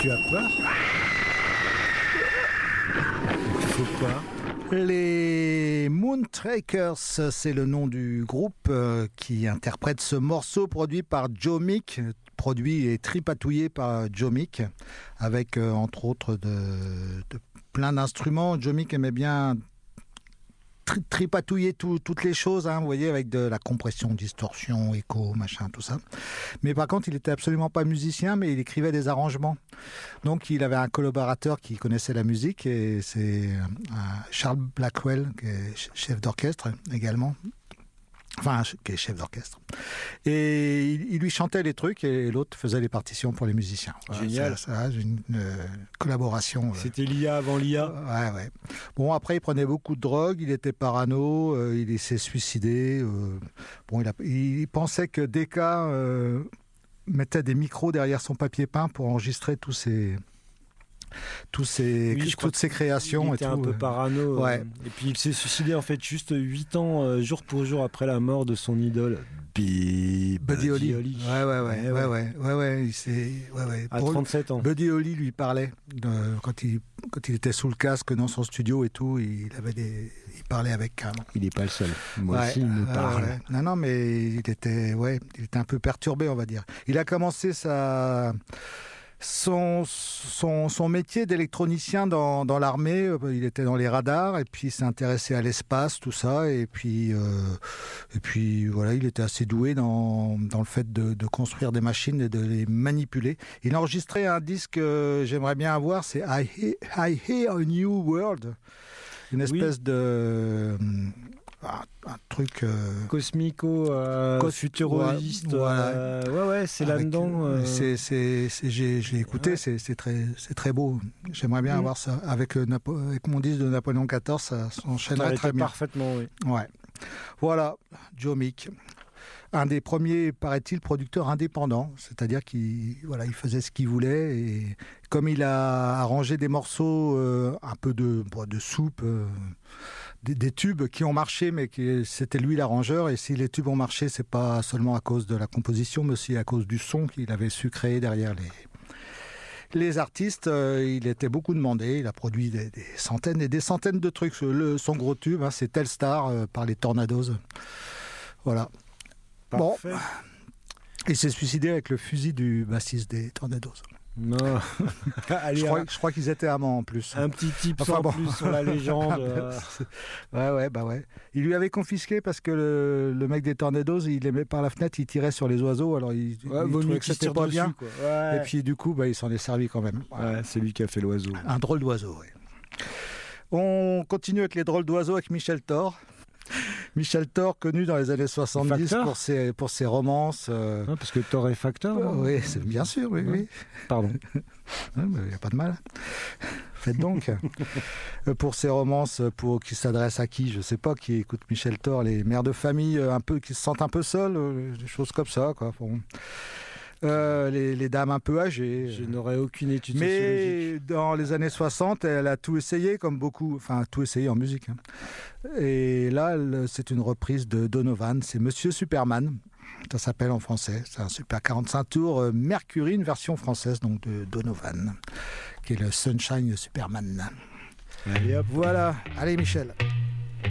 Tu as peur? Faut pas. Les Moontrackers, c'est le nom du groupe qui interprète ce morceau produit par Joe Meek, produit et tripatouillé par Joe Meek, avec entre autres de plein d'instruments. Joe Meek aimait bien tripatouiller toutes les choses, hein, vous voyez, avec de la compression, distorsion, écho, machin, tout ça. Mais par contre, il n'était absolument pas musicien, mais il écrivait des arrangements. Donc, il avait un collaborateur qui connaissait la musique, et c'est Charles Blackwell, qui est chef d'orchestre également. Enfin, qui est chef d'orchestre. Et il lui chantait les trucs et l'autre faisait les partitions pour les musiciens. Voilà, génial. Ça, une collaboration. C'était l'IA avant l'IA. Ouais. Bon, après, il prenait beaucoup de drogue, il était parano, il s'est suicidé. Bon, il pensait que Decca mettait des micros derrière son papier peint pour enregistrer toutes ses créations. Il était un peu parano. Ouais. Et puis il s'est suicidé en fait juste 8 ans, jour pour jour après la mort de son idole. Buddy Holly. Ouais. À 37 ans. Buddy Holly lui parlait quand il était sous le casque dans son studio et tout. Il parlait avec carrément. Il n'est pas le seul. Moi aussi, il me parle. Non, mais il était un peu perturbé, on va dire. Il a commencé son métier d'électronicien dans l'armée. Il était dans les radars et puis il s'est intéressé à l'espace, tout ça, et puis voilà, il était assez doué dans le fait de construire des machines et de les manipuler. Il a enregistré un disque que j'aimerais bien avoir, c'est I Hear a New World, une espèce de un truc cosmico-futuriste. Voilà. C'est là-dedans. Je l'ai écouté, c'est très beau. J'aimerais bien avoir ça. Avec mon disque de Napoléon XIV, ça s'enchaînerait très bien. Parfaitement, oui. Ouais. Voilà, Joe Meek. Un des premiers, paraît-il, producteurs indépendants, c'est-à-dire qu'il faisait ce qu'il voulait, et comme il a arrangé des morceaux, un peu de soupe, des tubes qui ont marché, mais c'était lui l'arrangeur, et si les tubes ont marché, c'est pas seulement à cause de la composition, mais aussi à cause du son qu'il avait su créer derrière les artistes. Il était beaucoup demandé, il a produit des centaines et des centaines de trucs. Son gros tube, c'est Telstar par les Tornados. Voilà. Parfait. Bon, il s'est suicidé avec le fusil du bassiste des Tornados. Non. Allez, je crois qu'ils étaient amants en plus. Un petit tip plus sur la légende. Ouais. Il lui avait confisqué parce que le mec des Tornados, il aimait par la fenêtre, il tirait sur les oiseaux, alors il trouvait que c'était pas bien. Ouais. Et puis du coup, il s'en est servi quand même. Ouais, c'est lui qui a fait l'oiseau. Un drôle d'oiseau, oui. On continue avec les drôles d'oiseaux avec Michel Thor. Michel Thor, connu dans les années 70 pour ses romances. Non, parce que Thor est facteur. Oui, bien sûr, oui. Pardon. Il n'y a pas de mal. Faites donc. Pour ses romances, qui s'adressent à qui, je ne sais pas, qui écoute Michel Thor, les mères de famille qui se sentent un peu seules, des choses comme ça, quoi. Bon. Les dames un peu âgées. Je n'aurais aucune étude sociologique. Mais dans les années 60, elle a tout essayé, comme beaucoup, enfin tout essayé en musique. Et là, c'est une reprise de Donovan, c'est Monsieur Superman. Ça s'appelle en français, c'est un super 45 tours Mercury, une version française donc de Donovan, qui est le Sunshine Superman. Allez hop. Voilà, allez Michel.